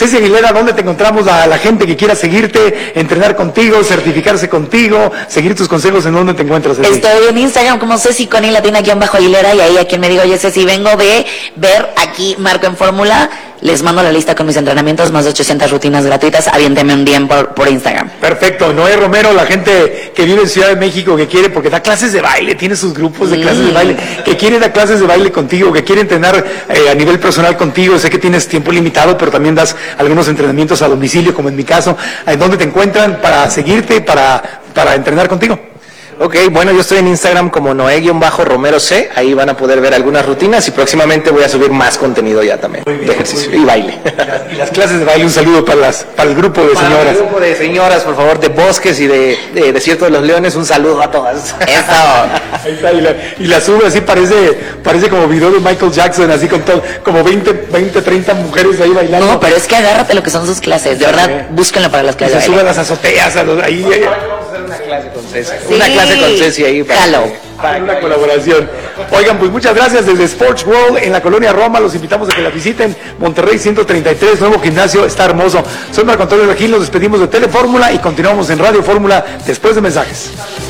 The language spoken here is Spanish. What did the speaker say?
Ceci Aguilera, ¿dónde te encontramos a la gente que quiera seguirte, entrenar contigo, certificarse contigo, seguir tus consejos? ¿En dónde te encuentras, Ceci? Estoy en Instagram como Ceci con I_Aguilera, y ahí a quien me diga, oye Ceci, vengo de ver aquí Marco en Fórmula, les mando la lista con mis entrenamientos, más de 800 rutinas gratuitas, aviénteme un DM por Instagram. Perfecto. Noé Romero, la gente que vive en Ciudad de México, que quiere, porque da clases de baile, tiene sus grupos de clases de baile, que quiere dar clases de baile contigo, que quiere entrenar a nivel personal contigo. Sé que tienes tiempo limitado, pero también das algunos entrenamientos a domicilio, como en mi caso. ¿En dónde te encuentran para seguirte, para entrenar contigo? Ok, bueno, yo estoy en Instagram como Noé_Romero C, ahí van a poder ver algunas rutinas y próximamente voy a subir más contenido ya también, de ejercicio y baile. Y las clases de baile, un saludo para el grupo de señoras. Para el grupo de señoras, por favor, de Bosques y de Desierto de los Leones, un saludo a todas. Ahí está, y la sube así, parece como video de Michael Jackson, así con todo, como 20, 30 mujeres ahí bailando. No, pero es que agárrate lo que son sus clases, de verdad, búsquenlo para las clases de se baile. sube a las azoteas, ahí. Una clase con Ceci. Sí. Una clase con Ceci ahí Para una colaboración. Oigan, pues muchas gracias desde Sports World en la colonia Roma. Los invitamos a que la visiten. Monterrey 133, nuevo gimnasio, está hermoso. Soy Marco Antonio Regil, nos despedimos de Telefórmula y continuamos en Radio Fórmula después de mensajes.